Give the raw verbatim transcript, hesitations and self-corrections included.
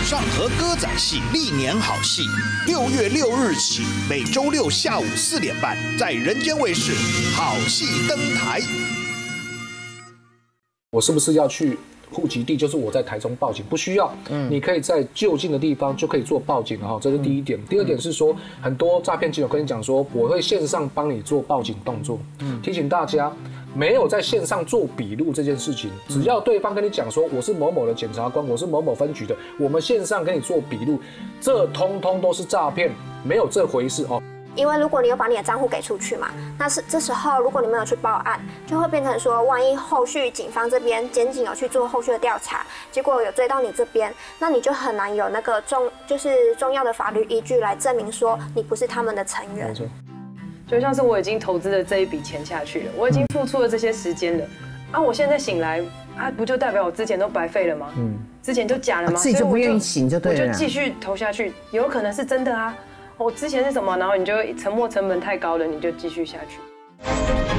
上和歌仔戏历年好戏，六月六日起，每周六下午四点半，在人间卫视好戏登台。 我是不是要去户籍地？就是我在台中报警，不需要，嗯，你可以在就近的地方就可以做报警哈，这是第一点。第二点是说，很多诈骗集团跟你讲说，我会线上帮你做报警动作，嗯，提醒大家。没有在线上做笔录这件事情，只要对方跟你讲说我是某某的检察官，我是某某分局的，我们线上跟你做笔录，这通通都是诈骗，没有这回事哦。 因为如果你有把你的账户给出去嘛，那是这时候如果你没有去报案，就会变成说，万一后续警方这边检警有去做后续的调查，结果有追到你这边，那你就很难有那个重就是重要的法律依据来证明说你不是他们的成员。 就像是我已经投资了这一笔钱下去了，我已经付出了这些时间了，啊，我现在醒来，啊，不就代表我之前都白费了吗？嗯，之前就假了吗？ 自己就不愿意醒就对了， 我就继续投下去，有可能是真的啊。我之前是什么，然后你就沉没成本太高了，你就继续下去。